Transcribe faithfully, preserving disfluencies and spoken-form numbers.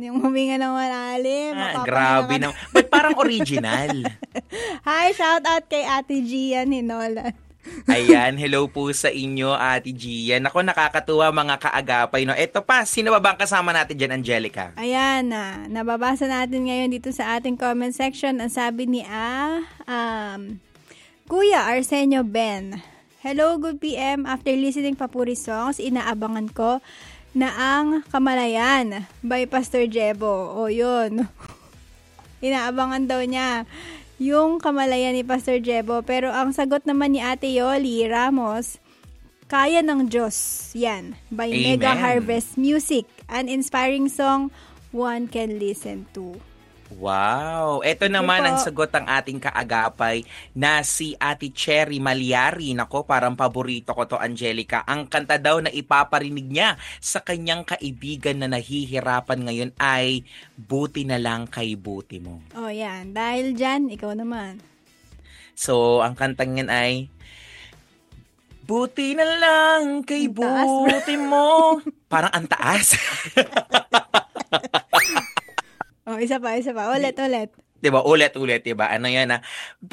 yung huminga ng malalim. Ah, Mapapahinga grabe ka na. na. Ba't parang original? Hi, shout out kay Ate Gian Hinolan. Ayan, hello po sa inyo, Ate Gian. Ako, nakakatuwa mga kaagapay, no? Eto pa, sino ba bang kasama natin dyan, Angelica? Ayan na, nababasa natin ngayon dito sa ating comment section. Ang sabi ni ah, um, Kuya Arsenio Ben. Hello, good P M. After listening Papuri songs, inaabangan ko na ang Kamalayan by Pastor Jebo. O yun. Inaabangan daw niya yung Kamalayan ni Pastor Jebo. Pero ang sagot naman ni Ate Yoli Ramos, Kaya ng Diyos. Yan. By Amen. Mega Harvest Music. An inspiring song one can listen to. Wow! Ito naman ang sagot ng ating kaagapay na si Ate Cherry Malyari. Nako, parang paborito ko to, Angelica. Ang kanta daw na ipaparinig niya sa kanyang kaibigan na nahihirapan ngayon ay Buti na lang kay buti mo. Oh, yan. Dahil dyan, ikaw naman. So, ang kantang yan ay Buti na lang kay Ang taas, bro. buti mo. Parang ang taas. Oh, isa pa, isa pa. Ulit, ulit. Diba? Ulit-ulit, diba? Ano yan, ah?